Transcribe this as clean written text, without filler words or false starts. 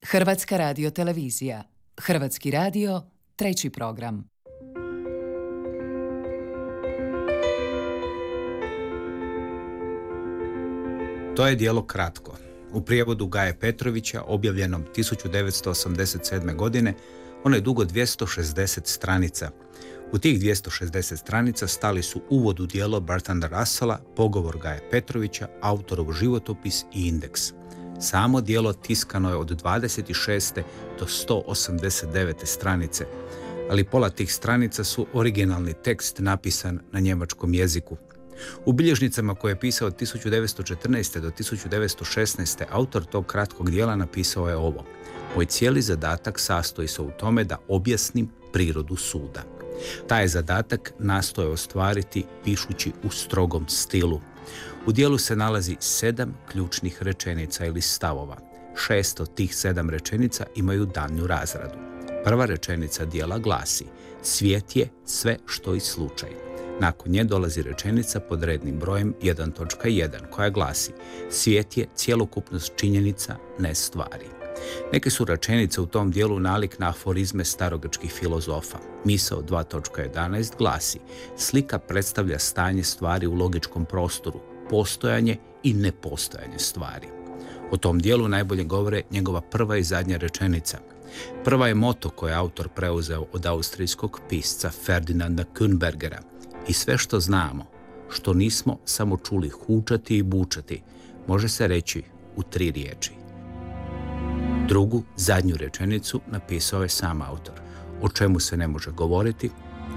Hrvatska radiotelevizija. Hrvatski radio, treći program. To je djelo kratko. U prijevodu Gaje Petrovića, objavljenom 1987. godine, ono je dugo 260 stranica. U tih 260 stranica stali su uvod u djelo Bertranda Russella, pogovor Gaje Petrovića, autorov životopis i indeks. Samo djelo tiskano je od 26. do 189. stranice, ali pola tih stranica su originalni tekst napisan na njemačkom jeziku. U bilježnicama koje je pisao od 1914. do 1916. autor tog kratkog djela napisao je ovo: moj cijeli zadatak sastoji se u tome da objasnim prirodu suda. Taj je zadatak nastoje ostvariti pišući u strogom stilu. U djelu se nalazi 7 ključnih rečenica ili stavova. 6 od tih 7 rečenica imaju daljnju razradu. Prva rečenica djela glasi: svijet je sve što i slučaj. Nakon nje dolazi rečenica pod rednim brojem 1.1 koja glasi: svijet je cjelokupnost činjenica, ne stvari. Neke su rečenice u tom dijelu nalik na aforizme starogrčkih filozofa. Misao 2.11 glasi: slika predstavlja stanje stvari u logičkom prostoru, postojanje i nepostojanje stvari. O tom dijelu najbolje govore njegova prva i zadnja rečenica. Prva je moto koje je autor preuzeo od austrijskog pisca Ferdinanda Künbergera: i sve što znamo, što nismo samo čuli hučati i bučati, može se reći u 3 riječi. Drugu, zadnju rečenicu napisao je sam autor. O čemu se ne može govoriti,